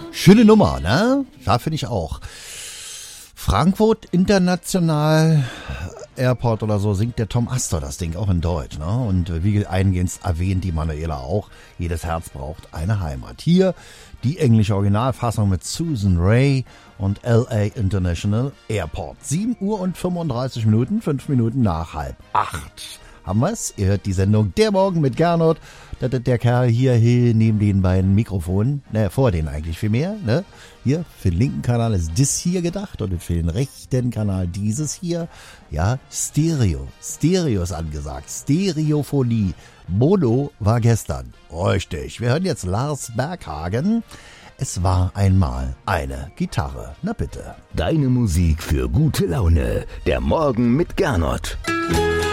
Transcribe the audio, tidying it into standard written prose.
Schöne Nummer, ne? Ja, finde ich auch. Frankfurt International Airport oder so singt der Tom Astor das Ding auch in Deutsch, ne? Und wie eingehend erwähnt die Manuela auch, jedes Herz braucht eine Heimat. Hier die englische Originalfassung mit Susan Ray und LA International Airport. 7 Uhr und 35 Minuten, 5 Minuten nach 7:30. Haben wir's? Ihr hört die Sendung Der Morgen mit Gernot. Der Kerl hier neben den beiden Mikrofonen, vor denen eigentlich vielmehr, ne? Hier, für den linken Kanal ist das hier gedacht und für den rechten Kanal dieses hier. Ja, Stereo ist angesagt. Stereophonie. Mono war gestern. Richtig, wir hören jetzt Lars Berghagen. Es war einmal eine Gitarre. Na bitte. Deine Musik für gute Laune. Der Morgen mit Gernot.